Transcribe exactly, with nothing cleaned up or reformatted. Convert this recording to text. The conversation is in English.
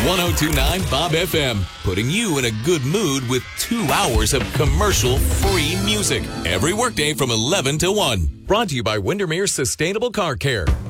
one oh two point nine Bob F M, putting you in a good mood with two hours of commercial-free music every workday from eleven to one. Brought to you by Windermere Sustainable Car Care.